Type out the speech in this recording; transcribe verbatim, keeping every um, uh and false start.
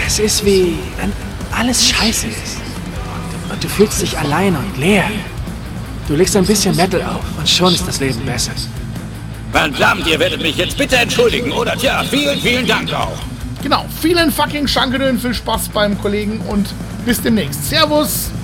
Es ist wie, wenn alles scheiße ist. Und, und du fühlst dich allein und leer. Du legst ein bisschen Metal auf und schon ist das Leben besser. Verdammt, ihr werdet mich jetzt bitte entschuldigen, oder? Tja, vielen, vielen Dank auch. Genau, vielen fucking Dank, viel Spaß beim Kollegen und bis demnächst. Servus!